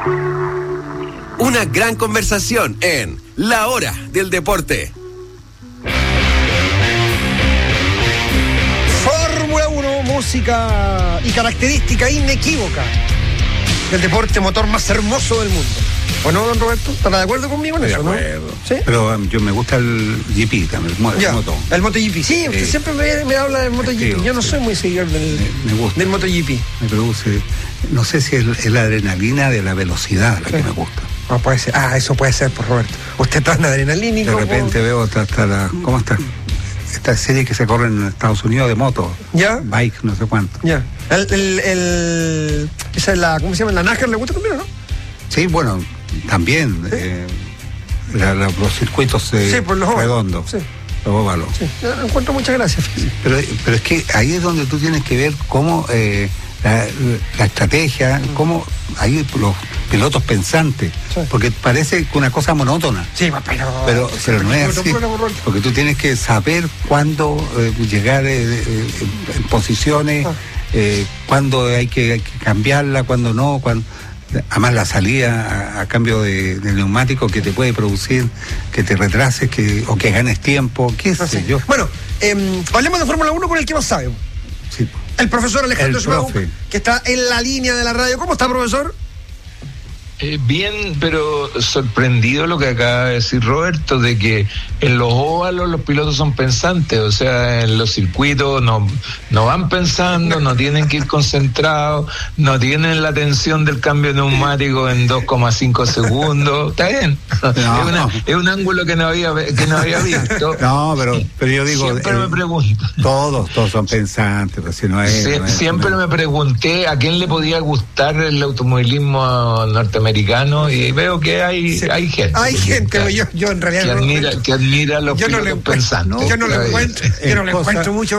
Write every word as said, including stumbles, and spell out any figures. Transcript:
Una gran conversación en La Hora del Deporte. Fórmula uno, música y característica inequívoca del deporte motor más hermoso del mundo. ¿O no, don Roberto? ¿Estará de acuerdo conmigo en Estoy eso, de acuerdo. ¿no? ¿Sí? Pero um, yo me gusta el G P también, el, Ya, el moto. el MotoGP. Sí, usted Eh, siempre me, me habla del MotoGP. sí, Yo no sí. soy muy seguidor del, Me- me gusta. del MotoGP. Me produce, no sé si es, es la adrenalina de la velocidad la Sí. que me gusta. Ah, puede ser. Ah, eso puede ser, por Roberto. Usted está en adrenalínico. De repente veo hasta, hasta la, ¿cómo está? Esta serie que se corre en Estados Unidos de moto. ¿Ya? Bike, no sé cuánto. Ya. El, el, el- esa es la, ¿cómo se llama? La NASCAR le gusta también, ¿o no? Sí, bueno, también. Sí. eh, la- la- los circuitos eh, Sí, por los óvalos. redondos. Sí. Los óvalos. Sí. Ya, encuentro muchas gracias. fíjese. Pero, pero es que ahí es donde tú tienes que ver cómo eh, la, la estrategia, cómo hay los pilotos pensantes, Sí. porque parece que una cosa monótona, Sí, pero... pero, pero no es Otro así, programa, Roberto. porque tú tienes que saber cuándo eh, llegar eh, eh, en posiciones, Ah. eh, cuándo hay que, hay que cambiarla, cuándo no, cuándo... Además la salida a, a cambio de, de neumático que te puede producir que te retrases que, o que ganes tiempo, qué No sé sé. yo. Bueno, eh, hablemos de Fórmula uno con el que más sabe. Sí. El profesor Alejandro El Schmauk, profe. que está en la línea de la radio. ¿Cómo está, profesor? Eh, bien, pero sorprendido lo que acaba de decir Roberto, de que en los óvalos los pilotos son pensantes, o sea, en los circuitos no, no van pensando, no tienen que ir concentrados, no tienen la tensión del cambio neumático en dos coma cinco segundos, está bien, No. es, una- es un ángulo que no había, que no había visto. No, pero, pero yo digo... Siempre eh, me pregunto. Todos, todos son pensantes, pero si no es... Sie- no es- siempre no es- me pregunté a quién le podía gustar el automovilismo norteamericano y veo que hay, Sí. hay gente. Hay gente, que, yo, yo en realidad que no- admira, que admira a los yo no le pilotos encuentro, pensantes. yo no le Está bien. encuentro, yo no le Es cosa- encuentro mucho